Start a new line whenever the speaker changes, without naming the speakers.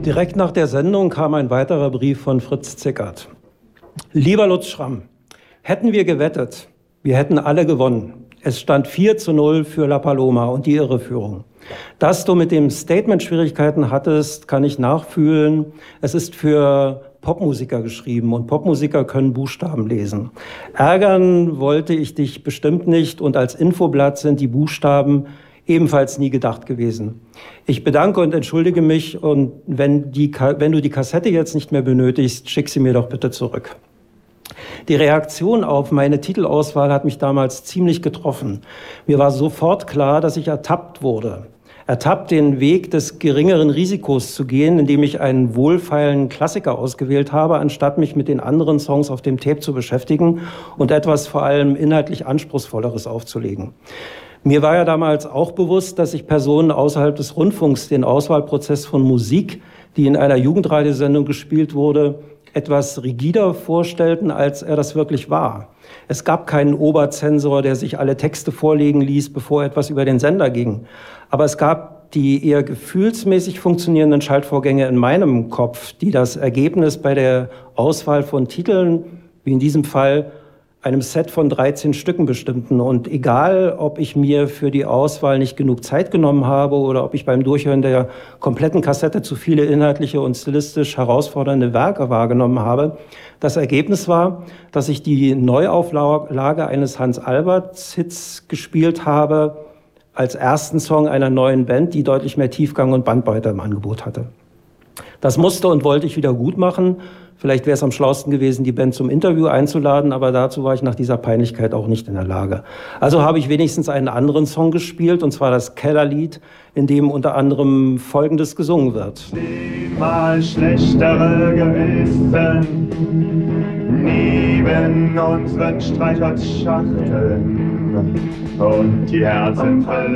Direkt nach der Sendung kam ein weiterer Brief von Fritz Zickert. Lieber Lutz Schramm, hätten wir gewettet, wir hätten alle gewonnen. Es stand 4:0 für La Paloma und die Irreführung. Dass du mit dem Statement Schwierigkeiten hattest, kann ich nachfühlen. Es ist für Popmusiker geschrieben und Popmusiker können Buchstaben lesen. Ärgern wollte ich dich bestimmt nicht und als Infoblatt sind die Buchstaben ebenfalls nie gedacht gewesen. Ich bedanke und entschuldige mich und wenn du die Kassette jetzt nicht mehr benötigst, schick sie mir doch bitte zurück. Die Reaktion auf meine Titelauswahl hat mich damals ziemlich getroffen. Mir war sofort klar, dass ich ertappt wurde. Ertappt, den Weg des geringeren Risikos zu gehen, indem ich einen wohlfeilen Klassiker ausgewählt habe, anstatt mich mit den anderen Songs auf dem Tape zu beschäftigen und etwas vor allem inhaltlich Anspruchsvolleres aufzulegen. Mir war ja damals auch bewusst, dass sich Personen außerhalb des Rundfunks den Auswahlprozess von Musik, die in einer Jugendradiosendung gespielt wurde, etwas rigider vorstellten, als er das wirklich war. Es gab keinen Oberzensor, der sich alle Texte vorlegen ließ, bevor etwas über den Sender ging. Aber es gab die eher gefühlsmäßig funktionierenden Schaltvorgänge in meinem Kopf, die das Ergebnis bei der Auswahl von Titeln, wie in diesem Fall, einem Set von 13 Stücken bestimmten. Und egal, ob ich mir für die Auswahl nicht genug Zeit genommen habe oder ob ich beim Durchhören der kompletten Kassette zu viele inhaltliche und stilistisch herausfordernde Werke wahrgenommen habe, das Ergebnis war, dass ich die Neuauflage eines Hans-Albert-Hits gespielt habe, als ersten Song einer neuen Band, die deutlich mehr Tiefgang und Bandbreite im Angebot hatte. Das musste und wollte ich wieder gut machen. Vielleicht wäre es am schlausten gewesen, die Band zum Interview einzuladen, aber dazu war ich nach dieser Peinlichkeit auch nicht in der Lage. Also habe ich wenigstens einen anderen Song gespielt, und zwar das Kellerlied, in dem unter anderem Folgendes gesungen wird.
Mal schlechtere Geissen neben unseren Streichholzschachteln und die Herzen voller